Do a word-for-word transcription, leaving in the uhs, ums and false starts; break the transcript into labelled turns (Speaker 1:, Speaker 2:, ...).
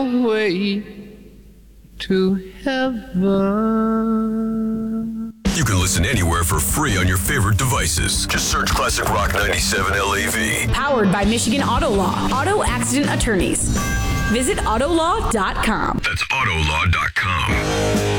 Speaker 1: way to heaven.
Speaker 2: You can listen anywhere for free on your favorite devices. Just search Classic Rock ninety-seven L A V.
Speaker 3: Powered by Michigan Auto Law. Auto accident attorneys. Visit autolaw dot com.
Speaker 2: That's autolaw dot com.